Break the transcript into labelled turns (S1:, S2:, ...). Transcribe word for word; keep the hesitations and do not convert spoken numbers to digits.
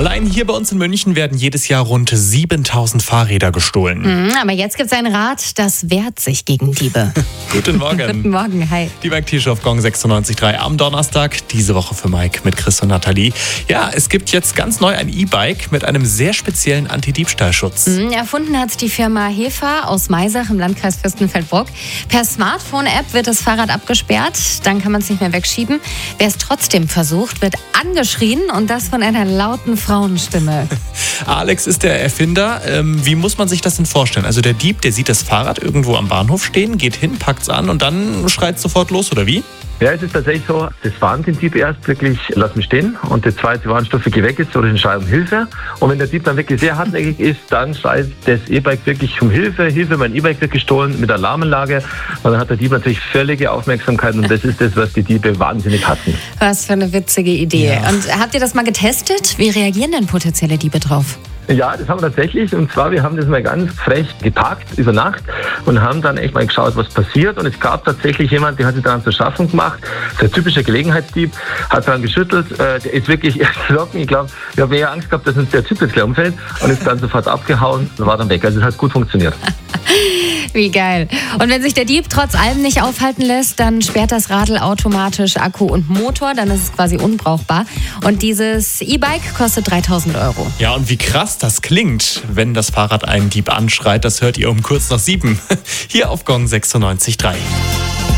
S1: Allein hier bei uns in München werden jedes Jahr rund siebentausend Fahrräder gestohlen.
S2: Mhm, aber jetzt gibt es ein Rad, das wehrt sich gegen Diebe.
S1: Guten Morgen.
S2: Guten Morgen, hi.
S1: Die Mike auf Gong sechsundneunzig Komma drei am Donnerstag, diese Woche für Mike mit Chris und Nathalie. Ja, es gibt jetzt ganz neu ein E-Bike mit einem sehr speziellen Anti-Diebstahlschutz.
S2: Mhm, erfunden hat die Firma Hefa aus Maisach im Landkreis Fürstenfeldbruck. Per Smartphone-App wird das Fahrrad abgesperrt, dann kann man es nicht mehr wegschieben. Wer es trotzdem versucht, wird angeschrien und das von einer lauten Frauenstimme.
S1: Alex ist der Erfinder. Ähm, wie muss man sich das denn vorstellen? Also der Dieb, der sieht das Fahrrad irgendwo am Bahnhof stehen, geht hin, packt es an und dann schreit es sofort los, oder wie?
S3: Ja, es ist tatsächlich so, das Warnprinzip erst wirklich, lass mich stehen, und der zweite Warnstufe, geh weg jetzt, oder ich schreibe um Hilfe. Und wenn der Dieb dann wirklich sehr hartnäckig ist, dann schreit das E-Bike wirklich um Hilfe, Hilfe, mein E-Bike wird gestohlen mit Alarmanlage. Und dann hat der Dieb natürlich völlige Aufmerksamkeit und das ist das, was die Diebe wahnsinnig hassen.
S2: Was für eine witzige Idee.
S1: Ja.
S2: Und habt ihr das mal getestet? Wie reagieren denn potenzielle Diebe drauf?
S3: Ja, das haben wir tatsächlich. Und zwar, wir haben das mal ganz frech geparkt über Nacht und haben dann echt mal geschaut, was passiert. Und es gab tatsächlich jemand, der hat sich daran zu schaffen gemacht. Der typische Gelegenheitsdieb hat daran geschüttelt. Äh, der ist wirklich erschrocken. Ich glaube, wir haben eher Angst gehabt, dass uns der Typ jetzt gleich umfällt. Und ist dann sofort abgehauen und war dann weg. Also es hat gut funktioniert.
S2: Wie geil. Und wenn sich der Dieb trotz allem nicht aufhalten lässt, dann sperrt das Radl automatisch Akku und Motor. Dann ist es quasi unbrauchbar. Und dieses E-Bike kostet dreitausend Euro.
S1: Ja, und wie krass das klingt, wenn das Fahrrad einen Dieb anschreit, das hört ihr um kurz nach sieben. Hier auf Gong sechsundneunzig Komma drei.